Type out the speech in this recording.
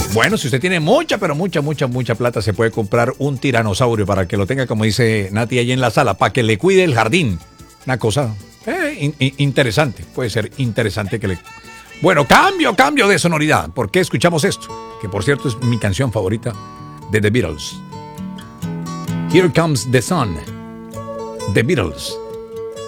Bueno, si usted tiene mucha, pero mucha plata, se puede comprar un tiranosaurio para que lo tenga, como dice Nati, ahí en la sala, para que le cuide el jardín. Una cosa interesante, puede ser interesante que le... Bueno, cambio de sonoridad. ¿Por qué escuchamos esto? Que por cierto es mi canción favorita de The Beatles. Here Comes the Sun. The Beatles.